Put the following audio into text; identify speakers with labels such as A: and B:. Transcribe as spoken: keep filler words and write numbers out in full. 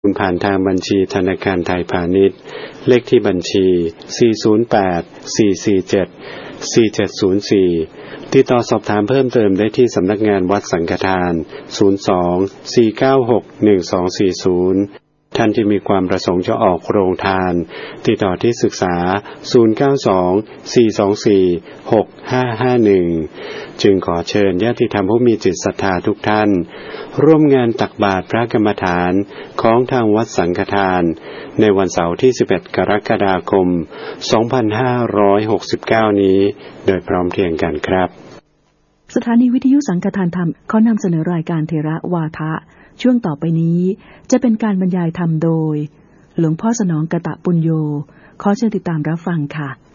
A: ผ่านทางบัญชีธนาคารไทยพาณิชย์เลขที่บัญชีสี่ ศูนย์ แปด สี่ สี่ เจ็ด สี่ เจ็ด ศูนย์ สี่ติดต่อสอบถามเพิ่มเติมได้ที่สำนักงานวัดสังฆทานศูนย์ สอง สี่ เก้า หก หนึ่ง สอง สี่ ศูนย์ท่านที่มีความประสงค์จะออกโรงทานติดต่อที่ศึกษาศูนย์ เก้า สอง สี่ สอง สี่ หก ห้า ห้า หนึ่งจึงขอเชิญญาติธรรมผู้มีจิตศรัทธาทุกท่านร่วมงานตักบาตรพระกรรมฐานของทางวัดสังฆทานในวันเสาร์ที่สิบเอ็ดกรกฎาคมสองพันห้าร้อยหกสิบเก้านี้โดยพร้อมเพรียงกันครับ
B: สถานีวิทยุสังฆทานธรรมขอนำเสนอรายการเทระวาทะช่วงต่อไปนี้จะเป็นการบรรยายธรรมโดยหลวงพ่อสนองกตปุญโญขอเชิญติดตามรับฟังค่ะ